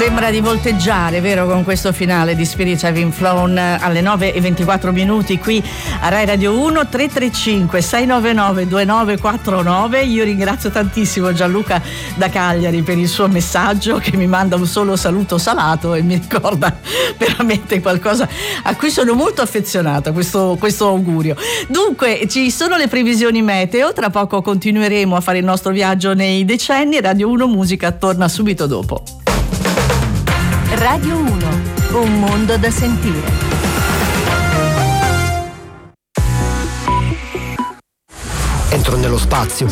Sembra di volteggiare, vero, con questo finale di Spirits Having Flown alle 9:24 qui a Rai Radio 1. 335 699 2949. Io ringrazio tantissimo Gianluca da Cagliari per il suo messaggio, che mi manda un solo saluto salato e mi ricorda veramente qualcosa a cui sono molto affezionata, questo augurio. Dunque, ci sono le previsioni meteo, tra poco continueremo a fare il nostro viaggio nei decenni. Radio 1 Musica torna subito dopo. Radio 1, un mondo da sentire. Entro nello spazio,